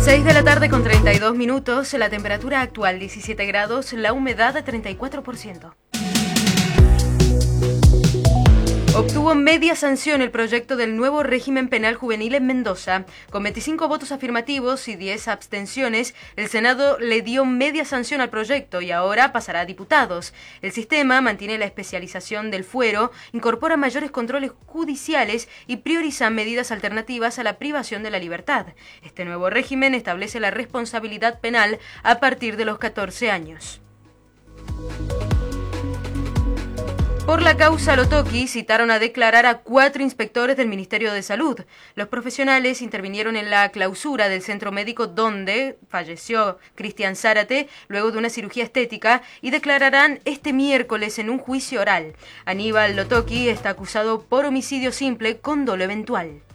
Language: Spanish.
6 de la tarde con 32 minutos, la temperatura actual 17 grados, la humedad 34%. Obtuvo media sanción el proyecto del nuevo régimen penal juvenil en Mendoza. Con 25 votos afirmativos y 10 abstenciones, el Senado le dio media sanción al proyecto y ahora pasará a diputados. El sistema mantiene la especialización del fuero, incorpora mayores controles judiciales y prioriza medidas alternativas a la privación de la libertad. Este nuevo régimen establece la responsabilidad penal a partir de los 14 años. Por la causa Lotoki citaron a declarar a 4 inspectores del Ministerio de Salud. Los profesionales intervinieron en la clausura del centro médico donde falleció Cristian Zárate luego de una cirugía estética y declararán este miércoles en un juicio oral. Aníbal Lotoki está acusado por homicidio simple con dolo eventual.